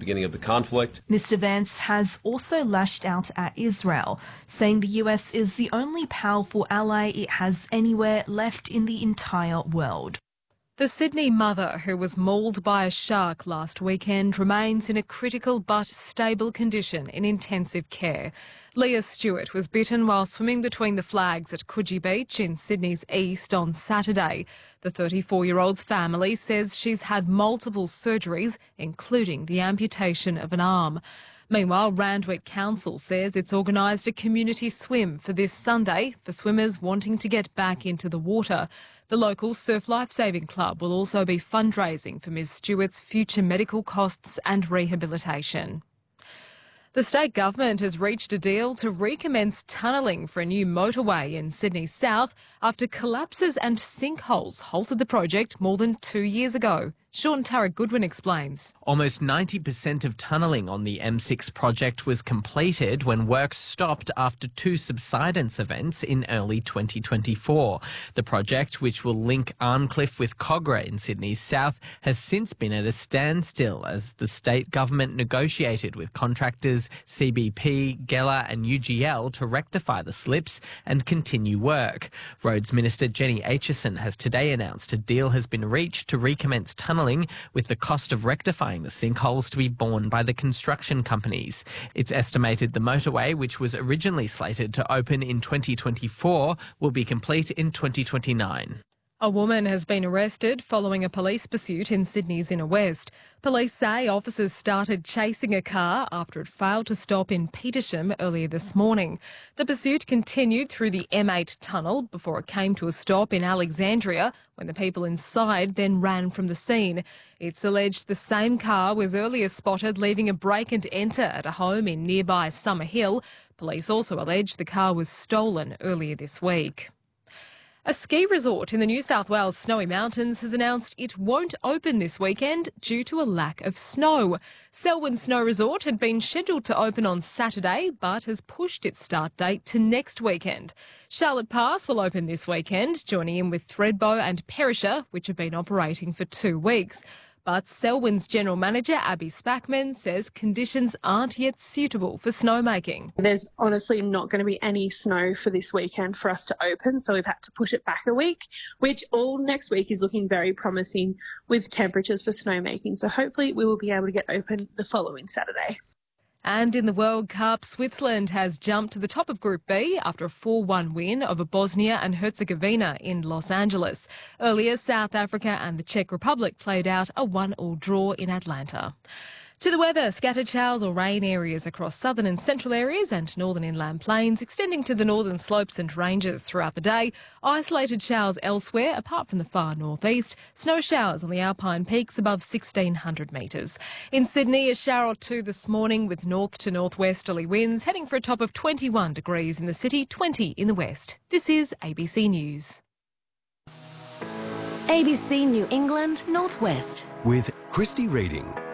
beginning of the conflict. Mr. Vance has also lashed out at Israel, saying the US is the only powerful ally it has anywhere left in the entire world. The Sydney mother who was mauled by a shark last weekend remains in a critical but stable condition in intensive care. Leah Stewart was bitten while swimming between the flags at Coogee Beach in Sydney's east on Saturday. The 34-year-old's family says she's had multiple surgeries, including the amputation of an arm. Meanwhile, Randwick Council says it's organised a community swim for this Sunday for swimmers wanting to get back into the water. The local Surf Lifesaving Club will also be fundraising for Ms Stewart's future medical costs and rehabilitation. The state government has reached a deal to recommence tunnelling for a new motorway in Sydney South after collapses and sinkholes halted the project more than 2 years ago. Sean Tara-Goodwin explains. Almost 90% of tunnelling on the M6 project was completed when work stopped after 2 subsidence events in early 2024. The project, which will link Arncliffe with Cogra in Sydney's south, has since been at a standstill as the state government negotiated with contractors CBP, Geller and UGL to rectify the slips and continue work. Roads Minister Jenny Aitchison has today announced a deal has been reached to recommence tunnelling, with the cost of rectifying the sinkholes to be borne by the construction companies. It's estimated the motorway, which was originally slated to open in 2024, will be complete in 2029. A woman has been arrested following a police pursuit in Sydney's inner west. Police say officers started chasing a car after it failed to stop in Petersham earlier this morning. The pursuit continued through the M8 tunnel before it came to a stop in Alexandria, when the people inside then ran from the scene. It's alleged the same car was earlier spotted leaving a break and enter at a home in nearby Summer Hill. Police also allege the car was stolen earlier this week. A ski resort in the New South Wales Snowy Mountains has announced it won't open this weekend due to a lack of snow. Selwyn Snow Resort had been scheduled to open on Saturday but has pushed its start date to next weekend. Charlotte Pass will open this weekend, joining in with Thredbo and Perisher, which have been operating for 2 weeks. But Selwyn's General Manager, Abby Spackman, says conditions aren't yet suitable for snowmaking. There's honestly not going to be any snow for this weekend for us to open, so we've had to push it back a week, which all next week is looking very promising with temperatures for snowmaking. So hopefully we will be able to get open the following Saturday. And in the World Cup, Switzerland has jumped to the top of Group B after a 4-1 win over Bosnia and Herzegovina in Los Angeles. Earlier, South Africa and the Czech Republic played out a 1-1 draw in Atlanta. To the weather, scattered showers or rain areas across southern and central areas and northern inland plains, extending to the northern slopes and ranges throughout the day. Isolated showers elsewhere, apart from the far northeast. Snow showers on the Alpine peaks above 1,600 metres. In Sydney, a shower or two this morning with north to northwesterly winds, heading for a top of 21 degrees in the city, 20 in the west. This is ABC News. ABC New England Northwest. With Christy Reading.